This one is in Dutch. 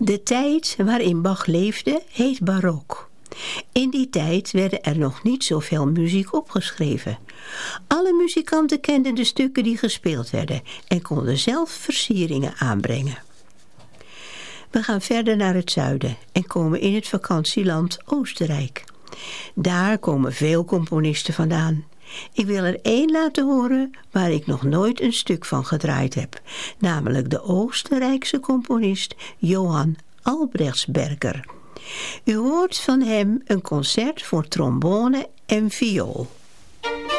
De tijd waarin Bach leefde heet barok. In die tijd werden er nog niet zoveel muziek opgeschreven. Alle muzikanten kenden de stukken die gespeeld werden en konden zelf versieringen aanbrengen. We gaan verder naar het zuiden en komen in het vakantieland Oostenrijk. Daar komen veel componisten vandaan. Ik wil er één laten horen waar ik nog nooit een stuk van gedraaid heb, namelijk de Oostenrijkse componist Johann Albrechtsberger. U hoort van hem een concert voor trombone en viool.